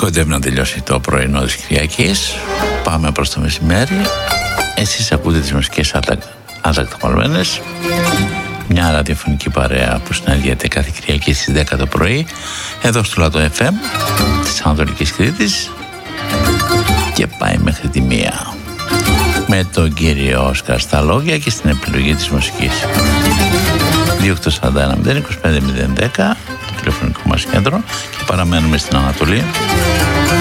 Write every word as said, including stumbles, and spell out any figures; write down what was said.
Κοντεύει να τελειώσει το πρωινό της Κυριακής. Πάμε προς το μεσημέρι. Εσείς ακούτε τις μουσικές αντακτομαλμένες. Μια ραδιοφωνική παρέα που συναντιέται κάθε Κυριακή στις δέκα το πρωί εδώ στο Λατό εφ εμ της Ανατολικής Κρήτης και πάει μέχρι τη μία με τον κύριο Όσκαρ στα λόγια και στην επιλογή της μουσικής. Δύο οκτώ τέσσερα ένα μηδέν είκοσι πέντε μηδέν δέκα το τηλεφωνικό μας κέντρο και παραμένουμε στην Ανατολή.